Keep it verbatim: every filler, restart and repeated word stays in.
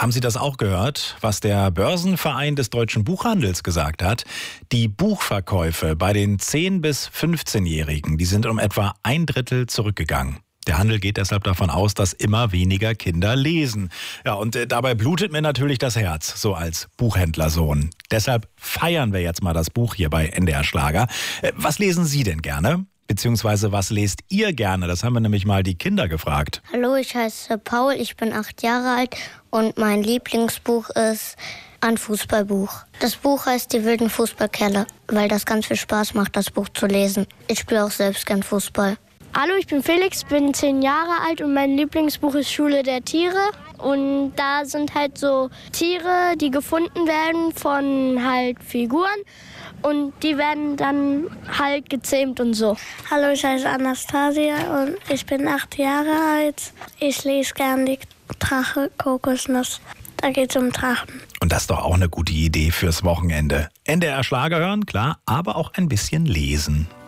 Haben Sie das auch gehört, was der Börsenverein des deutschen Buchhandels gesagt hat? Die Buchverkäufe bei den zehn- bis fünfzehnjährigen, die sind um etwa ein Drittel zurückgegangen. Der Handel geht deshalb davon aus, dass immer weniger Kinder lesen. Ja, und äh, dabei blutet mir natürlich das Herz, so als Buchhändlersohn. Deshalb feiern wir jetzt mal das Buch hier bei N D R Schlager. Äh, was lesen Sie denn gerne? Beziehungsweise was lest ihr gerne? Das haben wir nämlich mal die Kinder gefragt. Hallo, ich heiße Paul, ich bin acht Jahre alt und mein Lieblingsbuch ist ein Fußballbuch. Das Buch heißt Die wilden Fußballkerle, weil das ganz viel Spaß macht, das Buch zu lesen. Ich spiele auch selbst gern Fußball. Hallo, ich bin Felix, bin zehn Jahre alt und mein Lieblingsbuch ist Schule der Tiere. Und da sind halt so Tiere, die gefunden werden von halt Figuren und die werden dann halt gezähmt und so. Hallo, ich heiße Anastasia und ich bin acht Jahre alt. Ich lese gern die Drache Kokosnuss. Da geht es um Drachen. Und das ist doch auch eine gute Idee fürs Wochenende. N D R Schlager hören, klar, aber auch ein bisschen lesen.